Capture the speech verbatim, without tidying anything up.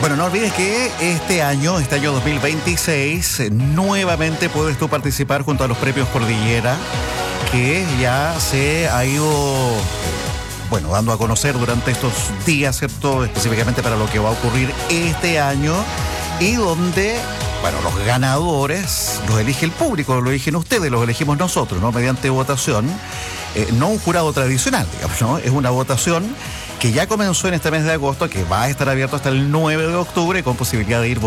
Bueno, no olvides que este año, este año dos mil veintiséis, eh, nuevamente puedes tú participar junto a los premios Cordillera, que ya se ha ido, bueno, dando a conocer durante estos días, ¿cierto? Específicamente para lo que va a ocurrir este año, y donde, bueno, los ganadores los elige el público, lo eligen ustedes, los elegimos nosotros, ¿no? Mediante votación, eh, no un jurado tradicional, digamos, ¿no? Es una votación que ya comenzó en este mes de agosto, que va a estar abierto hasta el nueve de octubre, con posibilidad de ir